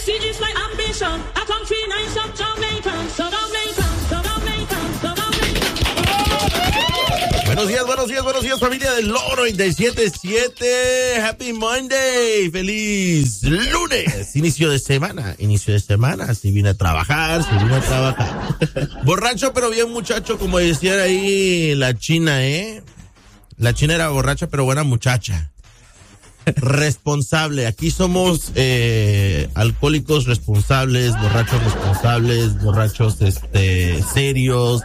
see this my ambition. A country nice of Jamaican, so Jamaican, so Jamaican, so Jamaican. Buenos días, familia del Loro 97.7. Happy Monday. Feliz lunes. Inicio de semana. Si vine a trabajar. Borracho, pero bien muchacho, como decía ahí la China, ¿eh? La China era borracha, pero buena muchacha. Responsable. Aquí somos alcohólicos responsables, borrachos serios,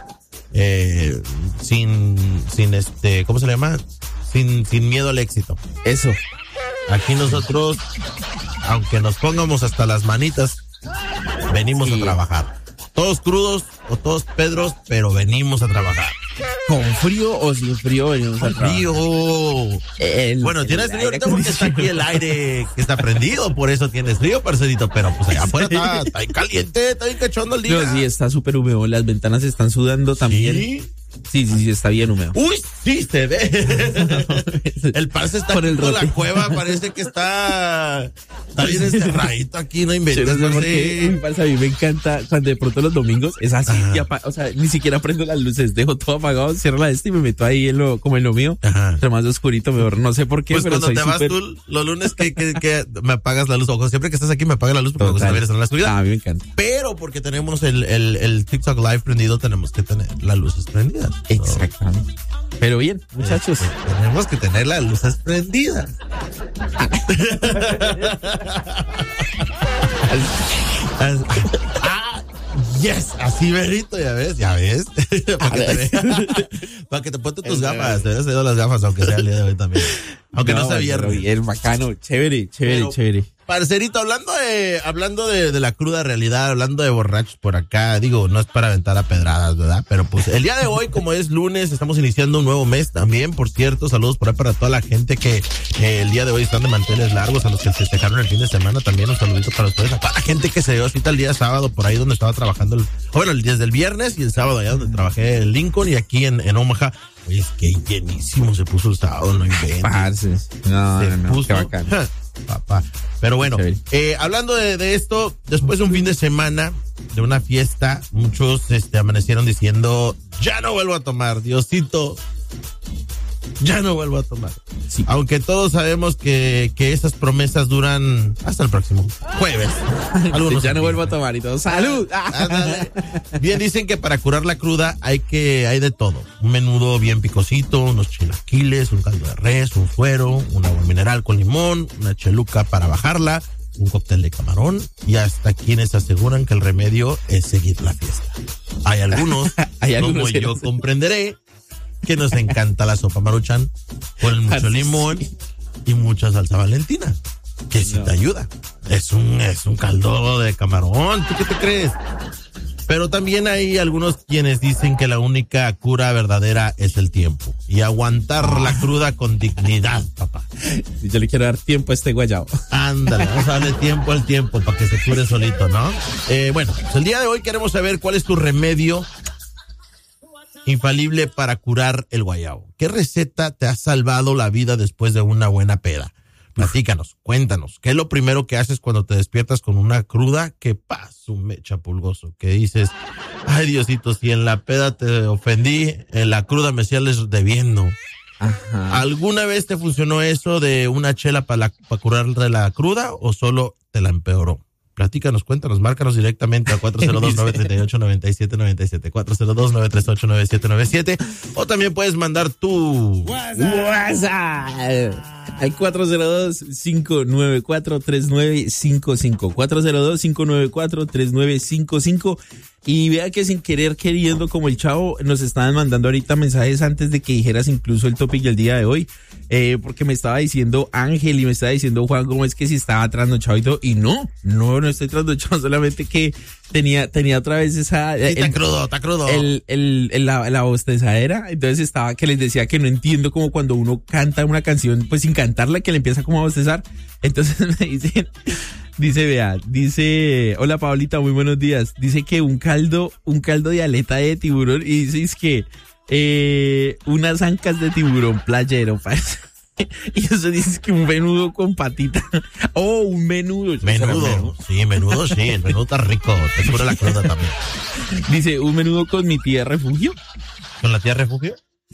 sin ¿cómo se le llama? Sin miedo al éxito. Eso. Aquí nosotros, aunque nos pongamos hasta las manitas, venimos a trabajar. Todos crudos o todos pedros, pero venimos a trabajar. ¿Con frío o sin frío venimos a trabajar? Frío. Bueno, tienes frío ahorita porque está aquí el aire que está prendido, por eso tienes frío, parcerito, pero pues allá afuera está bien caliente, está bien cachondo el día. No, sí, está súper húmedo, las ventanas están sudando también. ¿Sí? Sí, está bien húmedo. Uy, sí se ve. El parce está por el con la cueva, parece que está bien encerradito aquí, no inventes. No sé. A mí me encanta cuando de pronto los domingos es así, o sea, ni siquiera prendo las luces, dejo todo apagado, cierro la y me meto ahí como en lo mío, entre más oscurito mejor, no sé por qué, pues pero cuando te vas tú los lunes que me apagas la luz, o siempre que estás aquí me apagas la luz porque me gusta ver en la oscuridad. A mí me encanta. Pero porque tenemos el TikTok Live prendido, tenemos que tener las luces prendidas. Exactamente. Pero bien, muchachos. Tenemos que tener las luces prendidas. Yes, así verito, ya ves. Para que te ponte tus gafas, te hubieras traído las gafas, aunque sea el día de hoy también. Aunque no sea viernes. Bien, bacano, chévere. Parcerito, hablando de la cruda realidad, hablando de borrachos por acá, digo, no es para aventar a pedradas, ¿verdad? Pero pues el día de hoy, como es lunes, estamos iniciando un nuevo mes también, por cierto, saludos por ahí para toda la gente que el día de hoy están de manteles largos, a los que festejaron el fin de semana también, un saludito para ustedes, a toda la gente que se dio cita el día sábado por ahí donde estaba trabajando, desde el viernes y el sábado allá donde trabajé en Lincoln y aquí en Omaha. Oye, es que llenísimo se puso el sábado, no inventes. No, qué bacán. Papá. Pero bueno, hablando de esto, después de un fin de semana, de una fiesta, muchos amanecieron diciendo, ya no vuelvo a tomar, Diosito, ya no vuelvo a tomar. Sí. Aunque todos sabemos que esas promesas duran hasta el próximo jueves. Algunos ya no vuelvo a tomar y todo. ¡Salud! Bien, dicen que para curar la cruda hay de todo. Un menudo bien picosito, unos chilaquiles, un caldo de res, un suero, un agua mineral con limón, una cheluca para bajarla, un cóctel de camarón y hasta quienes aseguran que el remedio es seguir la fiesta. Hay algunos como yo comprenderé, que nos encanta la sopa Maruchan con mucho limón y mucha salsa Valentina, que sí te ayuda. Es un caldo de camarón, ¿tú qué te crees? Pero también hay algunos quienes dicen que la única cura verdadera es el tiempo y aguantar la cruda con dignidad, papá. Yo le quiero dar tiempo a este guayabo. Ándale, vamos a darle tiempo al tiempo para que se cure solito, ¿no? Bueno, pues el día de hoy queremos saber cuál es tu remedio infalible para curar el guayabo. ¿Qué receta te ha salvado la vida después de una buena peda? Platícanos, cuéntanos. ¿Qué es lo primero que haces cuando te despiertas con una cruda? ¿Qué pasa, un mecha pulgoso? Que dices, ay Diosito, si en la peda te ofendí, en la cruda me sales debiendo. Ajá. ¿Alguna vez te funcionó eso de una chela para curarle la cruda o solo te la empeoró? Platícanos, cuéntanos, márcanos directamente al 402-938-9797, 402-938-9797, o también puedes mandar tu WhatsApp al 402-594-3955, 402-594-3955. Y vea que sin querer queriendo, como el chavo, nos estaban mandando ahorita mensajes antes de que dijeras incluso el topic del día de hoy, porque me estaba diciendo Ángel y me estaba diciendo Juan Gómez que si estaba trasnochado y todo, y no estoy trasnochado, solamente que tenía otra vez esa... Sí, está crudo. La bostezadera, entonces estaba que les decía que no entiendo como cuando uno canta una canción, pues sin cantarla, que le empieza como a bostezar, entonces me dicen... Dice, hola Pablita, muy buenos días. Dice que un caldo de aleta de tiburón y dice es que unas ancas de tiburón playero, parce. Y eso dices que un menudo con patita. Oh, un menudo. Menudo, sí, el menudo está rico, te cura la cruda también. Dice, un menudo con mi tía refugio. ¿Con la tía refugio?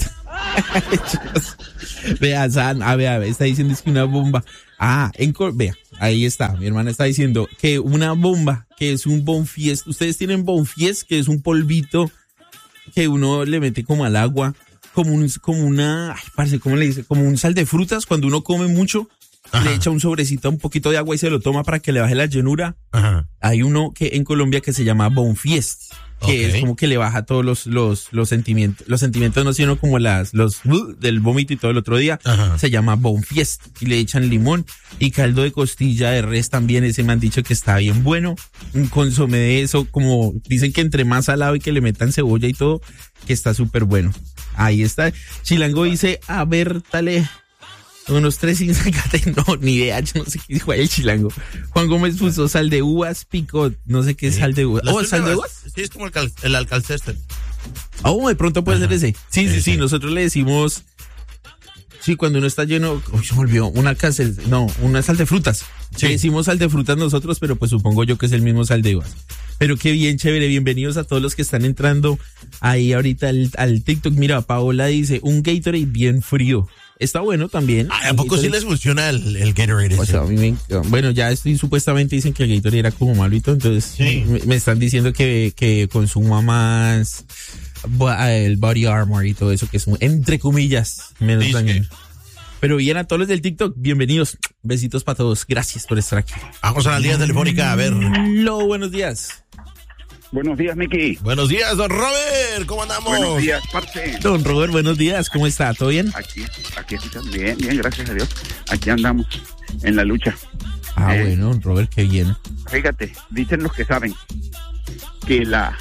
Vea, San, vea, está diciendo es que una bomba. Vea, ahí está, mi hermana está diciendo que una bomba, que es un bonfies. Ustedes tienen bonfies, que es un polvito que uno le mete como al agua, como una, parce, ¿cómo le dice? Como un sal de frutas, cuando uno come mucho, Ajá. le echa un sobrecito, un poquito de agua y se lo toma para que le baje la llenura. Ajá. Hay uno que en Colombia que se llama bonfies, que Ok. es como que le baja todos los sentimientos. Los sentimientos no, sino como los del vómito y todo el otro día. Ajá. Se llama bonfies y le echan limón y caldo de costilla de res también. Ese me han dicho que está bien bueno. Un consomé de eso, como dicen que entre más salado y que le metan cebolla y todo, que está súper bueno. Ahí está. Chilango dice, a ver, dale. Unos 3 sin sacate, no, ni idea, yo no sé qué dijo ahí el Chilango. Juan Gómez puso sal de uvas, picot, no sé qué es sal de uvas. Las Oh, ¿sal de últimas- uvas? Sí, es como el alcalceste. Oh, de pronto puede Ajá. ser ese. Sí, Sí. sí, nosotros le decimos, sí, cuando uno está lleno, se me olvidó, una sal de frutas. Sí. Le decimos sal de frutas nosotros, pero pues supongo yo que es el mismo sal de uvas. Pero qué bien, chévere, bienvenidos a todos los que están entrando ahí ahorita al TikTok. Mira, Paola dice, un Gatorade bien frío. Está bueno también. ¿A poco sí les funciona el Gatorade? O sea, a mí bueno, ya estoy, supuestamente dicen que el Gatorade era como malito, entonces Sí. me están diciendo que consuma más el Body Armor y todo eso, que es entre comillas menos Dice dañino. que- Pero bien a todos los del TikTok, bienvenidos. Besitos para todos. Gracias por estar aquí. Vamos a la línea telefónica, a ver. Hello, buenos días. Buenos días, Miki. Buenos días, don Robert, ¿cómo andamos? Buenos días, parce. Don Robert, buenos días. ¿Cómo está? ¿Todo bien? Aquí están bien, gracias a Dios. Aquí andamos en la lucha. Bueno, don Robert, qué bien. Fíjate, dicen los que saben que la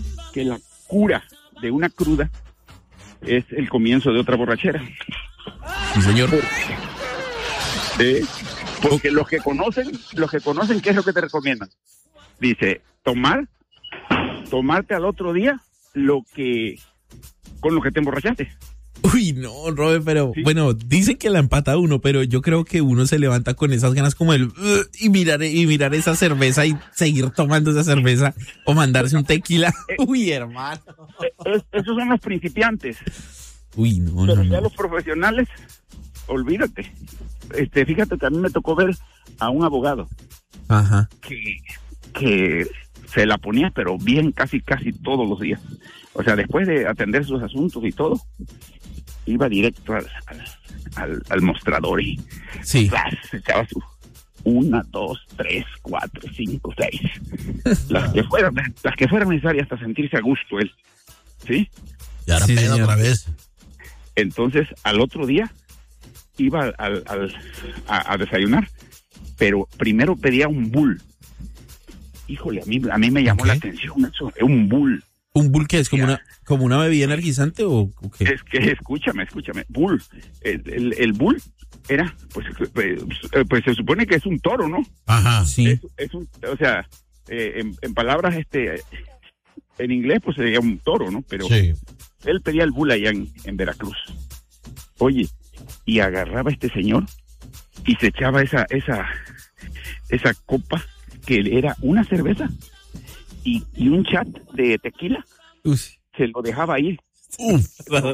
cura de una cruda es el comienzo de otra borrachera. Sí, señor. Porque los que conocen, ¿qué es lo que te recomiendan? Dice, tomarte al otro día con lo que te emborrachaste. Uy, no, Robert, pero Sí. bueno, dicen que la empata uno, pero yo creo que uno se levanta con esas ganas como el y mirar esa cerveza y seguir tomando esa cerveza o mandarse un tequila. Uy, hermano. Esos son los principiantes. Uy, no, Pero no, ya no. los profesionales, olvídate. Fíjate que a mí me tocó ver a un abogado Ajá. que se la ponía, pero bien casi todos los días. O sea, después de atender sus asuntos y todo, iba directo al mostrador y Sí. ¡zas! Se echaba su 1, 2, 3, 4, 5, 6. Las que fueran necesarias hasta sentirse a gusto él. ¿Sí? Y ahora Sí, peda señor. otra vez. Entonces, al otro día iba a desayunar, pero primero pedía un bull. Híjole, a mí me llamó Ok. la atención eso, un bull. ¿Un bull que es como Ya. como una bebida energizante o qué? Es que, escúchame, bull. El bull era, pues se supone que es un toro, ¿no? Ajá. Sí. O sea, en palabras, en inglés, pues sería un toro, ¿no? Pero Sí. él pedía el bull allá en Veracruz. Oye, y agarraba este señor y se echaba esa copa que era una cerveza y un chat de tequila, Uy. se lo dejaba ahí Uf.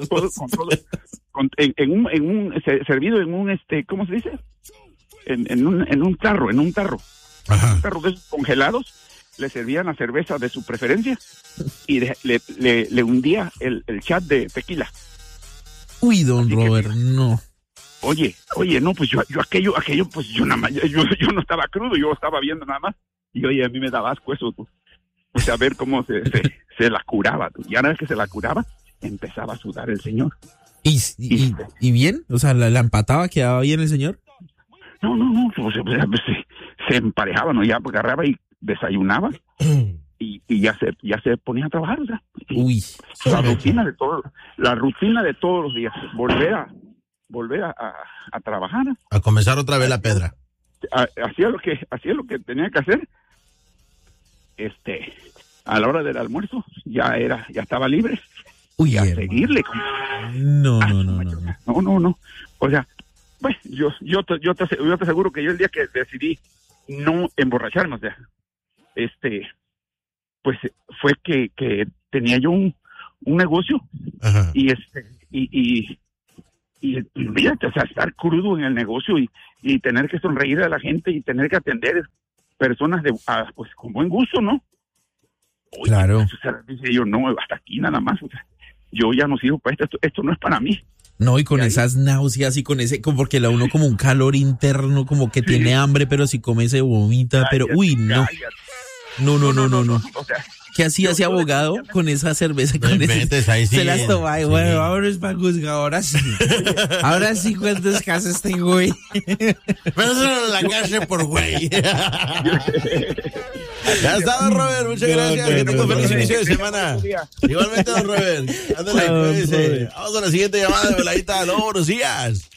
servido en un ¿cómo se dice? En un tarro, Ajá. tarro de esos congelados. Le servían la cerveza de su preferencia y le hundía el chat de tequila. Uy, don Así que- Robert, no. Oye, no, pues yo aquello, pues yo nada más, yo no estaba crudo, yo estaba viendo nada más. Y oye, a mí me daba asco eso, tú. O sea, ver cómo se la curaba, tú. Y una vez que se la curaba, empezaba a sudar el señor. ¿Y bien? O sea, la empataba, quedaba bien el señor. No, pues, se emparejaba, ¿no? Ya agarraba y desayunaba y ya se ponía a trabajar, o sea. Uy. La rutina de todos los días, volver a trabajar. A comenzar otra vez la pedra. Hacía lo que tenía que hacer. A la hora del almuerzo ya estaba libre Uy, y a hermano. seguirle. No. No. O sea, pues yo te aseguro que yo el día que decidí no emborracharme, o sea, pues fue que tenía yo un negocio. Ajá. Y fíjate, o sea, estar crudo en el negocio y tener que sonreír a la gente y tener que atender personas pues con buen gusto, ¿no? Oye, Claro. O sea, dije yo, no, hasta aquí nada más, o sea, yo ya no sirvo para esto no es para mí. No, y con esas náuseas y con ese, como porque la uno como un calor interno, como que tiene hambre, pero si come se vomita, pero uy, no. No. O sea, ¿Qué hacía ese abogado con esa cerveza? No Con inventes, ahí sí. se las toma y Sí. bueno, vámonos para juzgar, ahora sí. Ahora sí, ¿cuántas casas tengo, güey? Pero eso en la cárcel por güey. Ya está, don Robert. Muchas gracias. Que tenga un feliz inicio de semana. Igualmente, don Robert. Ándale, cuídese. Vamos a la siguiente llamada de Veladita. Aló, buenos días.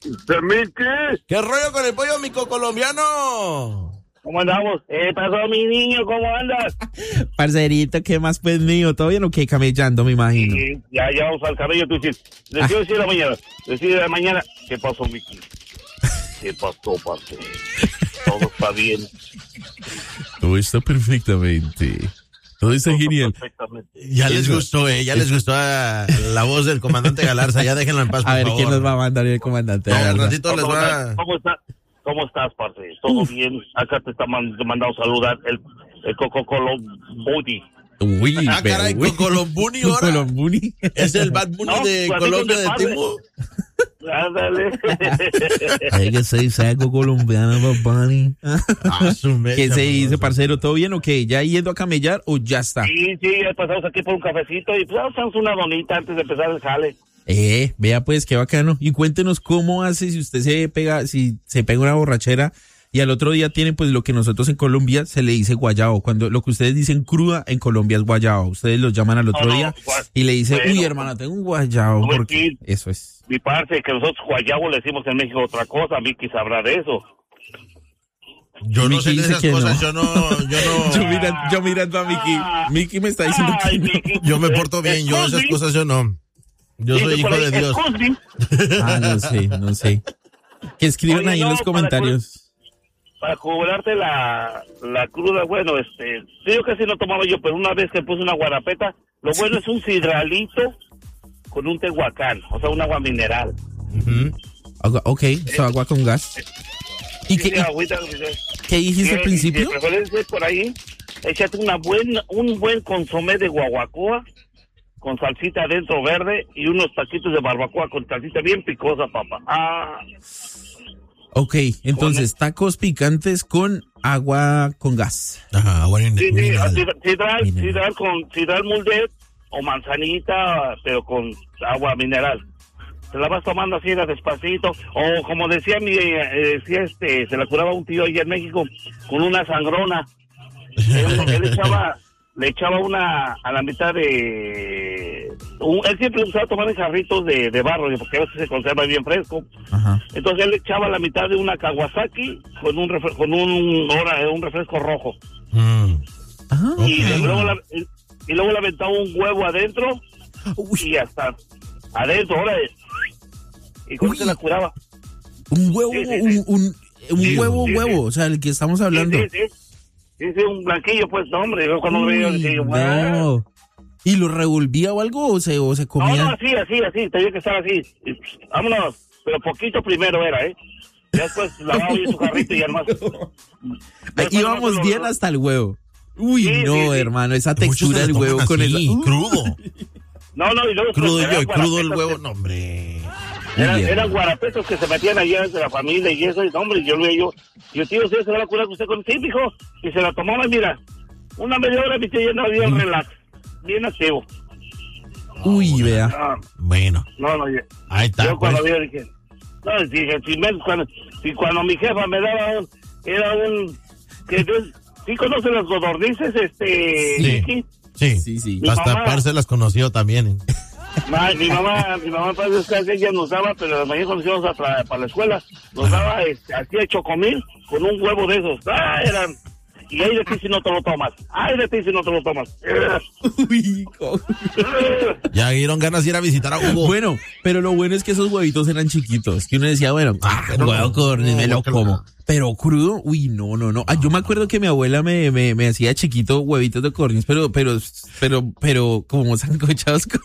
¿Qué rollo con el pollo mico colombiano? ¿Cómo andamos? Pasó mi niño, ¿cómo andas? Parcerito, ¿qué más pues mío? ¿Todo bien o qué? Camellando, me imagino. Sí, ya vamos al cabello, tú dices, decido decir de la mañana, ¿qué pasó, Miki? ¿Qué pasó, parce? Todo está bien. Todo está perfectamente. Todo está genial. Perfectamente. Ya les gustó, ya les gustó la voz del comandante Galarza. Ya déjenlo en paz, por A ver, favor. ¿quién nos va a mandar el comandante? No, un Galarza? ratito les va. ¿Cómo estás, parce? ¿Todo bien? Acá te está mandando saludar el Coca-Cola Body. Uy, Ah, caray, güey. con Colombuni ahora. Colombuni. ¿Es el Bad Bunny No, de platito Colombia de de padre. Timo? Ándale. Hay que ser saco colombiano, papá. Ah, su mecha, ¿Qué se dice, famoso. parcero? ¿Todo bien o qué? ¿Ya yendo a camellar o ya está? Sí, ya pasamos aquí por un cafecito y pues hacemos una donita antes de empezar el jale. Vea pues, qué bacano. Y cuéntenos cómo hace si usted si se pega una borrachera y al otro día tiene pues lo que nosotros en Colombia se le dice guayao. Cuando lo que ustedes dicen cruda en Colombia es guayao. Ustedes lo llaman al otro No, día gua- y le dicen, bueno, uy, hermana, tengo un guayao. pues, Porque sí. eso es. Mi parce, que nosotros guayabo le decimos en México otra cosa, Vicky sabrá de eso. Yo no Miki sé de dice esas que cosas, no. Yo mirando a Miki. Miki me está diciendo Ay, que no. Vicky. Yo me porto bien, yo esas cosas yo no. Yo Dice soy hijo por ahí, de Dios. "Excuse me". Ah, no sé. Que escriban Oye, ahí en no, los comentarios. Para cobrarte la cruda, bueno, yo casi no tomaba yo, pero una vez que puse una guarapeta, lo bueno es un sidralito con un tehuacán, o sea, un agua mineral. Ujú. Ok, so agua con gas. ¿Y Sí, qué, agüita, qué dijiste al principio? De preferencia por ahí, échate un buen consomé de guaguacoa con salsita adentro verde y unos taquitos de barbacoa con salsita bien picosa, papá. Ok, entonces tacos picantes con agua con gas. Ajá, bueno, Sí, mineral. sidral muldet o manzanita, pero con agua mineral. Se la vas tomando así despacito, o como decía se la curaba un tío allá en México con una sangrona. Él le echaba una a la mitad él siempre usaba tomar en jarritos de barro, porque a veces se conserva bien fresco. Ajá. Entonces él le echaba la mitad de una Kawasaki con un refresco rojo. Ajá. Ok. Y luego le aventaba un huevo adentro y hasta adentro, y con eso la curaba. Un huevo, Sí, sí. un Sí, huevo, sí, sí. huevo, o sea, el que estamos hablando. Sí, un blanquillo, pues, no, hombre, yo cuando lo veía decía yo, No. ¿Y lo revolvía o algo o se no, comía? así, tenía que estar así, y, vámonos, pero poquito primero era, ya después lavaba bien su jarrito y además. Íbamos bien hasta el huevo. Uy, Sí, no, sí, sí. hermano, esa Muchos textura se del lo huevo toman con así, el... crudo. No, y luego Crudo eran yo, crudo el guarapetas huevo, que- no, hombre. Eran guarapetos que se metían allá entre la familia y eso, y no, hombre, yo le digo, tío, ¿sí se va a curar usted con sí, mijo? Y se la tomaba, mira, una media hora mi tío ya andaba bien relax, bien activo. Uy, vea. Bueno, No, yo ahí está. cuando Pues. vi dije, no, dije, si cuando mi jefa me daba ¿sí conocen las godornices, Vicky? Sí. Mi Hasta mamá- Parce las conoció también. Mi mamá para descansar, ella nos daba, pero las mañanas cuando íbamos para la escuela, nos daba hacía chocomil con un huevo de esos. Y ahí de ti si no te lo tomas. Ay de ti si no te lo tomas. Uy, Ya dieron ganas de ir a visitar a Hugo. bueno, pero lo bueno es que esos huevitos eran chiquitos. Que uno decía, bueno, pero huevo no, corniz, me lo guácala. como. Pero crudo, uy, no. Yo me acuerdo que mi abuela me hacía chiquito huevitos de corniz, pero como sancochados con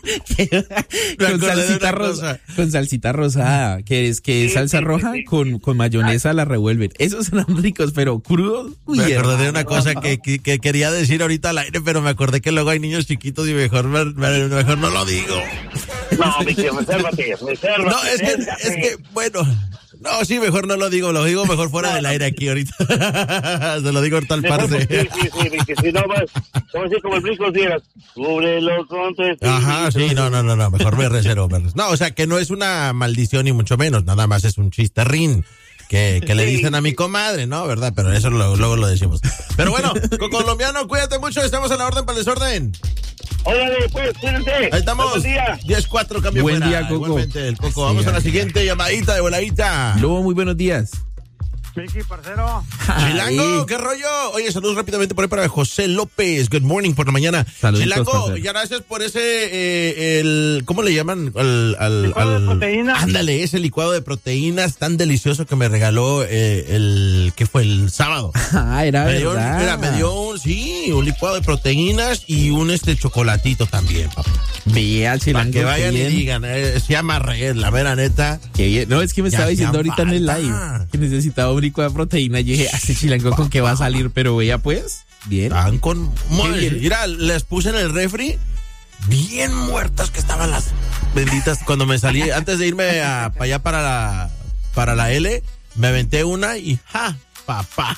salsita rosa, con salsita rosada, que es salsa roja con mayonesa la revuelven. Esos eran ricos, pero crudos, uy, Me acordé de hermano. una cosa que quería decir ahorita al aire, pero me acordé que luego hay niños chiquitos y mejor no lo digo. No, Mickey, resérvate. No, es que, bueno, no, sí, mejor no lo digo mejor fuera del aire aquí ahorita. Se lo digo ahorita al parce. Sí, Mickey, si no vas, como así como el brisco dieras, cúbrelo con tu Ajá, sí, no, mejor me reservo. No, o sea, que no es una maldición ni mucho menos, nada más es un chisterrín. Que le dicen a mi comadre, ¿no? ¿Verdad? Pero eso luego lo decimos. Pero bueno, colombiano, cuídate mucho, estamos a la orden para el desorden. Órale, pues, cuídense. Ahí estamos. Buen día. 10-4, cambio Buen fuera. día, Coco. Igualmente, el Coco. Sí, Vamos a la gracias. siguiente llamadita de voladita. Lobo, muy buenos días. Mickey, parcero. Chilango, Ay. ¿qué rollo? Oye, saludos rápidamente por ahí para José López. Good morning por la mañana. Saluditos, Chilango, parcero. ya gracias por ese, ¿cómo le llaman? Licuado de proteínas. Ándale, ese licuado de proteínas tan delicioso que me regaló ¿qué fue? El sábado. Era Me dio, verdad. mira, me dio un licuado de proteínas y un chocolatito también, papá. Vea, Para Chilango, que vayan qué y bien. digan, se llama Reyes, la mera neta. Qué bien. No, es que me Ya estaba diciendo hacían ahorita en el falta. live que necesitaba un licuado de proteína. Y dije, este Chilango con qué va a salir, pero vea pues, bien. Estaban con... bien. Mira, les puse en el refri bien muertas que estaban las benditas. Cuando me salí, antes de irme para allá para la L, me aventé una y ¡ja! Papá.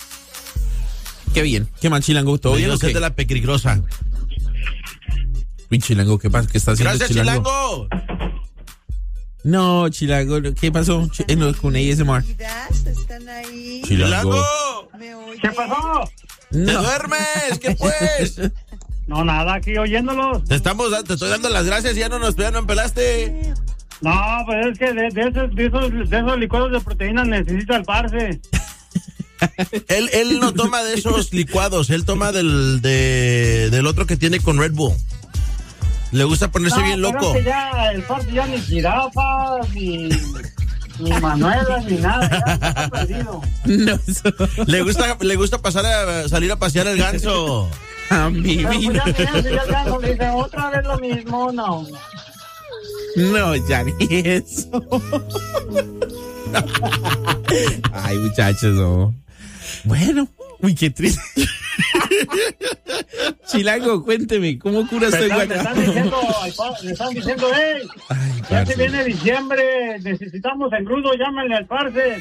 Qué bien. ¿Qué más, Chilango? ¿Todo Me bien dio o sed qué? de la peligrosa. Uy, Chilango, ¿qué pasa? ¿Qué está haciendo Gracias, Chilango? Chilango. No, Chilango, ¿qué pasó? Con ASMR. ¿Están ahí? Chilango. ¿Me oyen? ¿Qué pasó? ¿Te No. duermes? ¿Qué pues? No, nada, aquí oyéndolos. Te estoy dando las gracias y ya no empelaste. No, pues es que de esos licuados de proteínas necesita el parce. Él no toma de esos licuados, él toma del otro que tiene con Red Bull. Le gusta ponerse No, bien pero loco. es que ya el parce ya ni jirafas, ni Manuela, ni nada, ya está perdido. No, eso- Le gusta salir a pasear el ganso. a mí, Pero pues no. ya el ganso le dice otra vez lo mismo, no. No, ya ni eso. Ay, muchachos, no. Bueno, uy, qué triste. Chilango, cuénteme, ¿cómo cura Le este están guayabo? diciendo, hey, Ay, ya se parce. viene diciembre, necesitamos engrudo, llámenle al parce.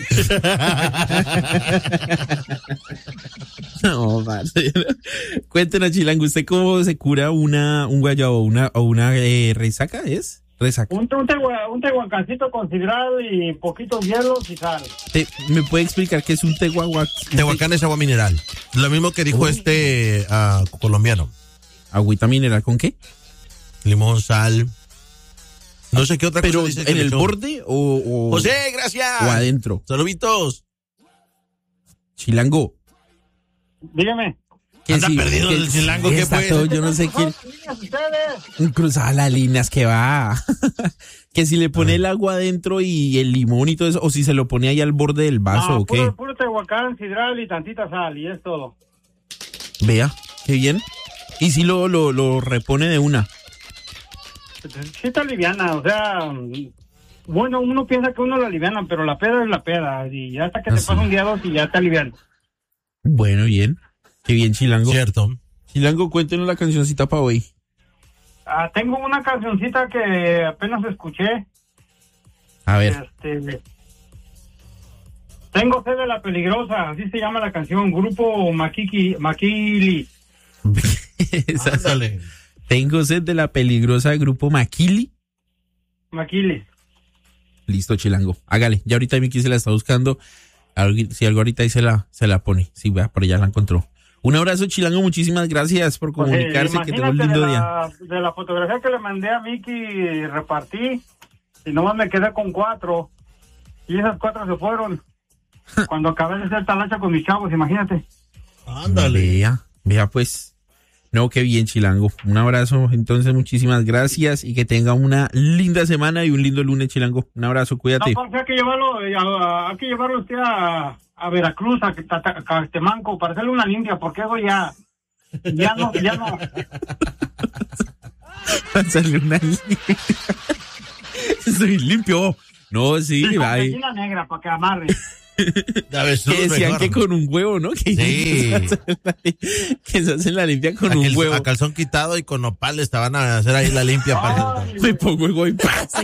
No, parce. Cuéntenos, Chilango, ¿usted cómo se cura un guayabo o una resaca? ¿Es? Resaca. Un tehuacancito con sidral y poquitos hielos y sal. ¿Me puede explicar qué es un tehuahuac? Tehuacán es agua mineral. Lo mismo que dijo colombiano. ¿Agüita mineral con qué? Limón, sal. No sé qué otra ¿Pero cosa dice que en le el echó. borde o José, gracias. o adentro? Saluditos. Chilango. Dígame. Anda perdido el Chilango, ¿qué está pues? todo, yo no sé qué. Cruzaba las líneas que va. Que si le pone el agua adentro y el limón y todo eso, o si se lo pone ahí al borde del vaso No, o qué. puro tehuacán, sidral y tantita sal y es todo. Vea, qué bien. Y si lo repone de una. Sí te aliviana, o sea, bueno, uno piensa que uno lo aliviana, pero la peda es la peda y ya hasta que te Así. pasa un día dos y ya te alivian. Bueno, bien. Qué bien, Chilango. Cierto. Chilango, cuéntenos la cancioncita para hoy. Tengo una cancioncita que apenas escuché. A ver. Tengo sed de la peligrosa, así se llama la canción, grupo Maquili. Esa- Ándale. Tengo sed de la peligrosa grupo Maquili. Maquili. Listo, Chilango. Hágale. Ya ahorita Miki se la está buscando. Si algo ahorita ahí se la pone. Sí, vea, por allá la encontró. Un abrazo, Chilango. Muchísimas gracias por comunicarse. Que tenga un lindo día. De la fotografía que le mandé a Miki, repartí y nomás me quedé con 4 y esas 4 se fueron cuando acabé de hacer talacha con mis chavos, imagínate. Ándale. Vea pues. No, qué bien, Chilango. Un abrazo, entonces muchísimas gracias y que tenga una linda semana y un lindo lunes, Chilango. Un abrazo, cuídate. No, hay que llevarlo usted a Veracruz, a Catemanco, para hacerle una limpia, porque eso ya no. Hacerle una limpia. Estoy limpio. No, sí, Con ahí. gallina negra, para que amarre. Que decían que con un huevo, ¿no? Que se hacen la limpia con un huevo. A calzón quitado y con nopales te van a hacer ahí la limpia. Me pongo el huevo y pasa.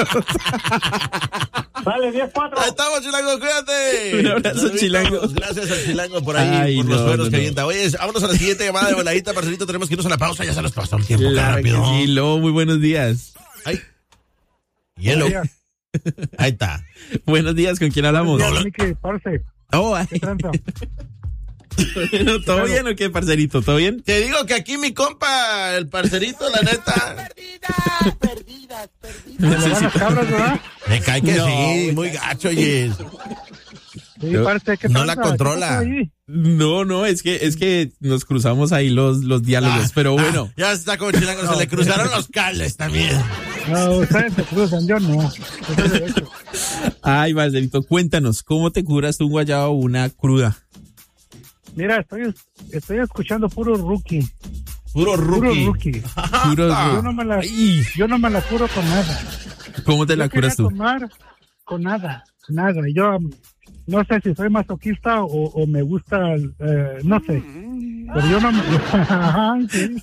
Vale, 10-4. Ahí estamos, Chilango, cuídate. Un abrazo, Chilango. Gracias al Chilango por ahí, por los sueros que avienta. Oye, vámonos a la siguiente llamada de voladita, parcerito. Tenemos que irnos a la pausa, ya se nos pasó un tiempo. Claro que rápido. sí, Lobo, muy buenos días. Ay. Hielo. Ahí está. Buenos días, ¿con quién hablamos? Oh, ay. ¿Qué tranza? Bueno, ¿todo bien o qué, parcerito? ¿Todo bien? Te digo que aquí mi compa, el parcerito, la neta. Perdidas. ¿Le van las cabras, verdad? Me cae que No, sí, muy gacho, oye. Sí, parece que No la controla. No, es que nos cruzamos ahí los diálogos, pero bueno. Ya está con Chilango, se le cruzaron los cables también. No, ustedes se cruzan, yo no. Ay, Marcelito, cuéntanos, ¿cómo te curas tú un guayabo o una cruda? Mira, estoy escuchando puro rookie. Puro rookie. Puro- Yo no me la curo con nada. ¿Cómo te la Yo curas quería tú? tomar con nada. Yo no sé si soy masoquista o me gusta, no sé. Pero yo no me... Ajá, sí.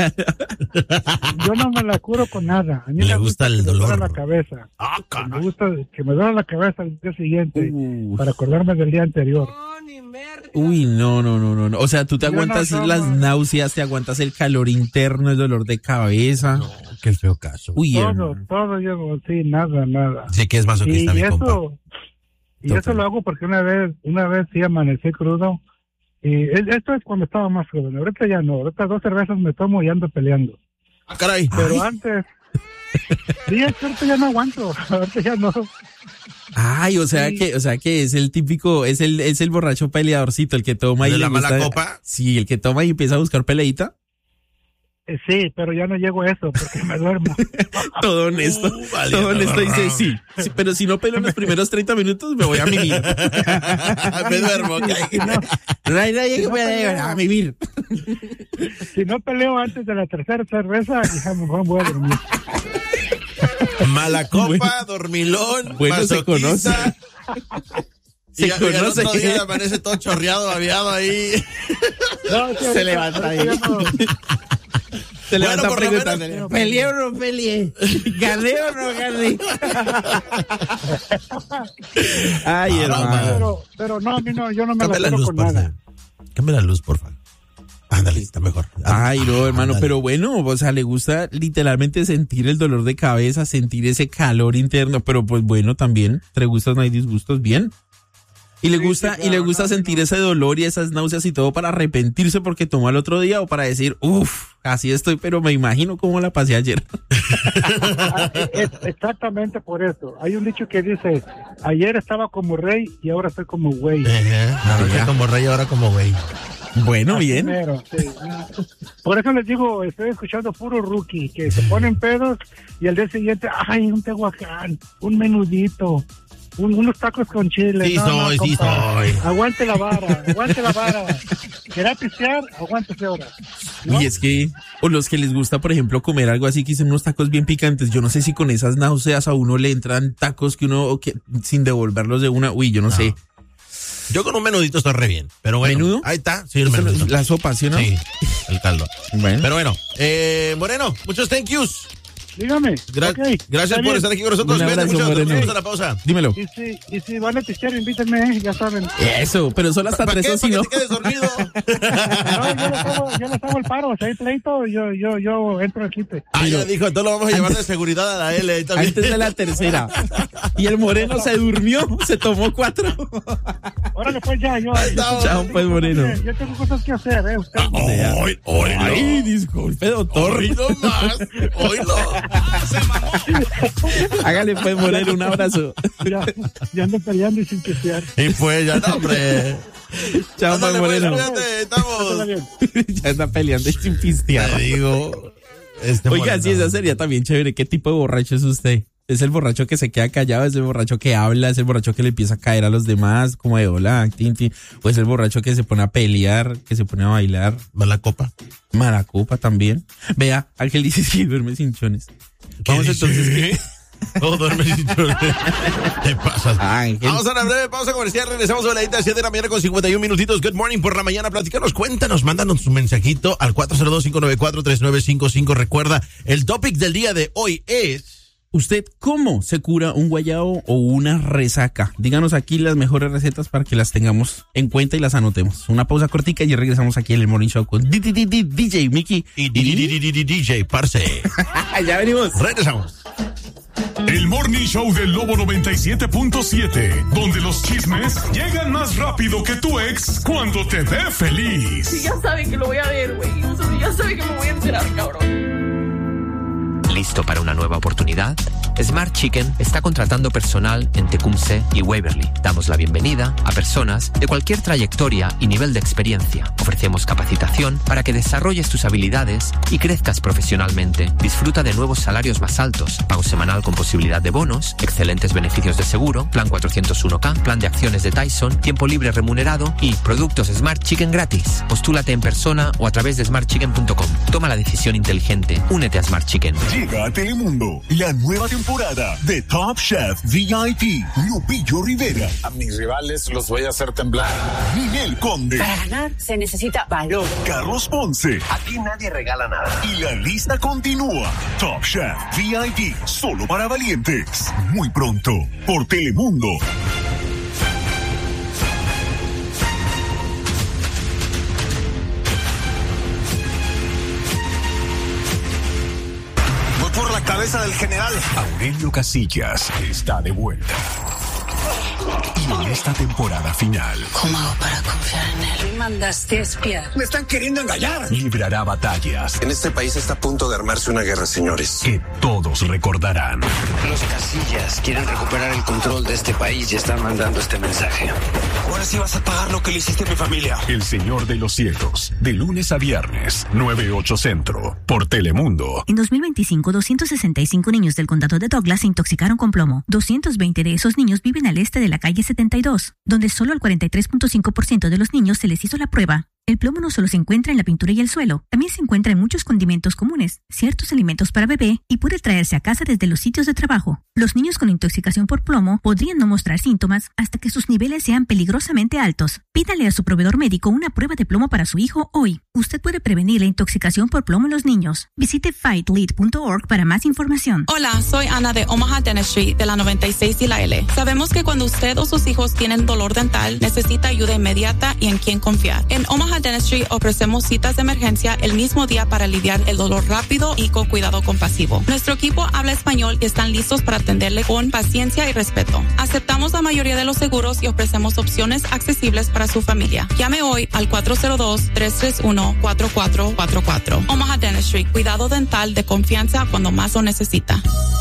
Yo no me la curo con nada. A mí Le me gusta el que dolor. Me duele la cabeza. Ah, Me caray. gusta que me duele la cabeza el día siguiente para acordarme del día anterior. Uy, no. O sea, tú te Yo no aguantas tomo. las náuseas, te aguantas el calor interno, el dolor de cabeza. No, qué feo caso. Uy, hermano. Todo yo, sí, nada. Sé que es Y masoquista, mi compa. eso lo hago porque una vez sí amanecí crudo. Y esto es cuando estaba más crudo. Ahorita ya no. Ahorita 2 cervezas me tomo y ando peleando. Ah, caray. Pero antes... Sí, ahorita ya no aguanto. Ahorita ya no. Ay, o sea que es el típico, es el borracho peleadorcito, el que toma y ¿De le la mala gusta- copa? Sí, el que toma y empieza a buscar peleita. Sí, pero ya no llego a eso porque me duermo. Todo honesto. valiendo Todo honesto dice gorro. sí, pero si no peleo en los primeros 30 minutos me voy a mimir. Me duermo, ¿ok? No hay nadie que pueda llegar a vivir. Si no peleo antes de la tercera cerveza, ya mejor voy a dormir. Mala copa, Bueno. dormilón, Bueno, se conoce. masoquista. Se Y al conoce. otro día amanece todo chorreado, babeado ahí. No, sí, Se levanta ahí. ahorita ya no. Se levanta por lo preguntándole, menos- ¿peleé o no peleé? ¿Gané o no gané? Ay, hermano. Pero no, a mí no, yo no me Cambia la la curo luz, con porfa. nada. Cambia la luz, porfa. Ándale, está mejor. Ay, no, hermano, Ándale. pero bueno, o sea, le gusta literalmente sentir el dolor de cabeza, sentir ese calor interno, pero pues bueno, también, entre gustos no hay disgustos, bien. Y le gusta, y le gusta sentir ese dolor y esas náuseas y todo para arrepentirse porque tomó al otro día o para decir, uff, así estoy, pero me imagino cómo la pasé ayer. Exactamente por eso. Hay un dicho que dice, ayer estaba como rey y ahora estoy como güey. Anoche como rey, ahora como güey. Bueno, bien. Primero, sí. Por eso les digo, estoy escuchando puro rookie, que se ponen pedos y al día siguiente, ay, un tehuacán, un menudito, unos tacos con chile. Sí soy. Aguante la vara. ¿Querá pistear? Aguántese ahora. ¿No? Y es que, o los que les gusta, por ejemplo, comer algo así que dicen unos tacos bien picantes, yo no sé si con esas náuseas a uno le entran tacos que uno, sin devolverlos de una, uy, yo no sé. Yo con un menudito estoy re bien. Pero bueno, ¿Menudo? ahí está. Sí, el menudito. La sopa, ¿sí o no? Sí, el caldo. Bueno. Pero bueno, Moreno, muchos thank yous. Dígame. Ok, Gracias está por bien. estar aquí con nosotros. Un Cuídate abrazo, mucho. Moreno. Vamos a la pausa. Dímelo. Y si van a pistear, invítenme, ya saben. Eso, pero solo hasta ¿Para 3 qué? o si ¿Para no. que te quedes dormido? No, yo les hago el paro. Si hay pleito, yo entro al quite. Ah, ya dijo, entonces lo vamos a llevar de seguridad a la L. ahí también. Antes de la tercera. Y el Moreno se durmió, se tomó 4. Órale, pues ya, yo. Chao, pues, Moreno. Yo tengo cosas que hacer, usted. Ay, disculpe, doctor. Hoy no más. Hoy no. Hágale pues, Moreno, un abrazo. Ya ando peleando y sin pistear. Y pues ya no, hombre. Chao, Ándale, pues, Moreno. cuídate, estamos. Ya está peleando y sin pistear. Te digo. Oiga, Moreno. sí, esa sería también chévere. ¿Qué tipo de borracho es usted? ¿Es el borracho que se queda callado? ¿Es el borracho que habla? ¿Es el borracho que le empieza a caer a los demás? Como de hola, tinti. ¿O es el borracho que se pone a pelear, que se pone a bailar? Mala copa. Maracopa también. Vea, Ángel dice que duerme sin chones. Vamos entonces. ¿Qué? No duermes sin chones. Te pasas. Ángel. Vamos a una breve pausa comercial. Regresamos a la edita 7 de la mañana con 51 minutitos. Good morning por la mañana. Platícanos, cuéntanos, mándanos un mensajito al 402-594-3955. Recuerda, el topic del día de hoy es... ¿Usted cómo se cura un guayabo o una resaca? Díganos aquí las mejores recetas para que las tengamos en cuenta y las anotemos. Una pausa cortica y regresamos aquí en el Morning Show con DJ Mickey y DJ Parce. Ya venimos. Regresamos. El Morning Show del Lobo 97.7, donde los chismes llegan más rápido que tu ex cuando te ve feliz. Sí, ya sabe que lo voy a ver, güey. Ya sabe que me voy a enterar, cabrón. ¿Listo para una nueva oportunidad? Smart Chicken está contratando personal en Tecumseh y Waverly. Damos la bienvenida a personas de cualquier trayectoria y nivel de experiencia. Ofrecemos capacitación para que desarrolles tus habilidades y crezcas profesionalmente. Disfruta de nuevos salarios más altos, pago semanal con posibilidad de bonos, excelentes beneficios de seguro, plan 401k, plan de acciones de Tyson, tiempo libre remunerado y productos Smart Chicken gratis. Postúlate en persona o a través de smartchicken.com. Toma la decisión inteligente. Únete a Smart Chicken. Llega a Telemundo la nueva temporada de Top Chef VIP. Lupillo Rivera. A mis rivales los voy a hacer temblar. Ninel Conde. Para ganar se necesita valor. Carlos Ponce. Aquí nadie regala nada. Y la lista continúa. Top Chef VIP. Solo para valientes. Muy pronto. Por Telemundo. Por la cabeza del general. Aurelio Casillas está de vuelta. Y en esta temporada final, ¿Cómo hago para confiar en él? Me mandaste a espiar. Me están queriendo engañar. librará batallas En este país está a punto de armarse una guerra, señores. que todos recordarán. Los Casillas quieren recuperar el control de este país y están mandando este mensaje. Ahora sí vas a pagar lo que le hiciste a mi familia. El Señor de los Cielos, de lunes a viernes, 9-8 Centro, por Telemundo. En 2025, 265 niños del condado de Douglas se intoxicaron con plomo. 220 de esos niños viven al este de la calle 72, donde solo al 43.5% de los niños se les hizo la prueba. El plomo no solo se encuentra en la pintura y el suelo, también se encuentra en muchos condimentos comunes, ciertos alimentos para bebé y puede traerse a casa desde los sitios de trabajo. Los niños con intoxicación por plomo podrían no mostrar síntomas hasta que sus niveles sean peligrosamente altos. Pídale a su proveedor médico una prueba de plomo para su hijo hoy. Usted puede prevenir la intoxicación por plomo en los niños. Visite fightlead.org para más información. Hola, soy Ana de Omaha Dentistry de la 96 y la L. Sabemos que cuando usted o sus hijos tienen dolor dental, necesita ayuda inmediata y en quien confiar. En Omaha Dentistry ofrecemos citas de emergencia el mismo día para aliviar el dolor rápido y con cuidado compasivo. Nuestro equipo habla español y están listos para atenderle con paciencia y respeto. Aceptamos la mayoría de los seguros y ofrecemos opciones accesibles para su familia. Llame hoy al 402-331-4444. Omaha Dentistry, cuidado dental de confianza cuando más lo necesita.